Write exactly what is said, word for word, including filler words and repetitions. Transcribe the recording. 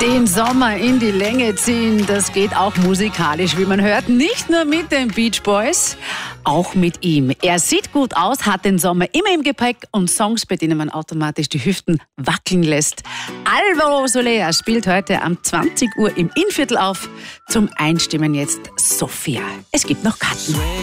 Den Sommer in die Länge ziehen, das geht auch musikalisch, wie man hört. Nicht nur mit den Beach Boys, auch mit ihm. Er sieht gut aus, hat den Sommer immer im Gepäck und Songs, bei denen man automatisch die Hüften wackeln lässt. Alvaro Soler spielt heute am zwanzig Uhr im Innviertel auf. Zum Einstimmen jetzt Sophia. Es gibt noch Karten.